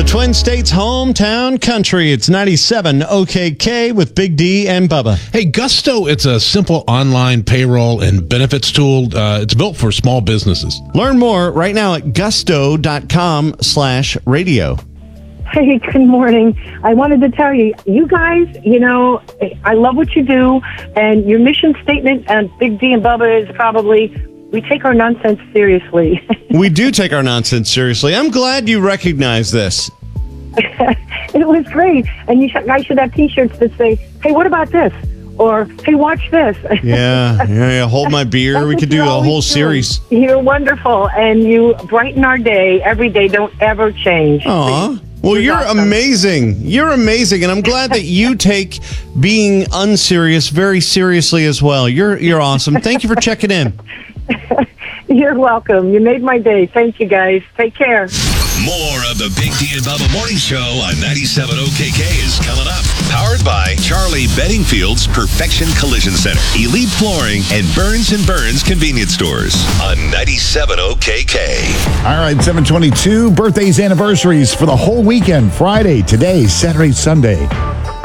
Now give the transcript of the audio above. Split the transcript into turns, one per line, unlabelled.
Twin States hometown country. It's 97 OKK with Big D and Bubba.
Hey, Gusto, it's a simple online payroll and benefits tool. It's built for small businesses.
Learn more right now at gusto.com/radio.
Hey, good morning. I wanted to tell you, you guys, I love what you do, and your mission statement and Big D and Bubba is probably, we take our nonsense seriously.
We do take our nonsense seriously. I'm glad you recognize this.
It was great. And I should have T-shirts that say, hey, what about this? Or, hey, watch this.
Yeah. Hold my beer. We could do a whole series.
You're wonderful, and you brighten our day every day. Don't ever change.
Aw. Well, you're awesome. Amazing. You're amazing, and I'm glad that you take being unserious very seriously as well. You're awesome. Thank you for checking in.
You're welcome. You made my day. Thank you, guys. Take care.
More of the Big D and Bubba Morning Show on 97 OKK is coming up. Powered by Charlie Beddingfield's Perfection Collision Center, Elite Flooring, and Burns & Burns Convenience Stores on 97 OKK.
All right, 7:22. Birthdays, anniversaries for the whole weekend. Friday, today, Saturday, Sunday.